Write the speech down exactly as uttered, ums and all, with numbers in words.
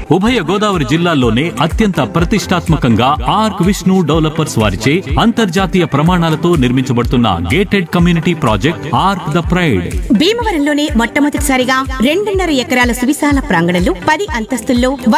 ఉభయ గోదావరి జిల్లాల్లోనే అత్యంత ప్రతిష్టాత్మకంగా ఆర్క్ విష్ణు డెవలపర్స్ వారిచే అంతర్జాతీయ ప్రమాణాలతో నిర్మించబడుతున్న gated community project arc the pride. భీమవరంలోనే మొట్టమొదటిసారిగా రెండున్నర ఎకరాల సువిశాల ప్రాంగణంలో పది అంతస్తుల్లో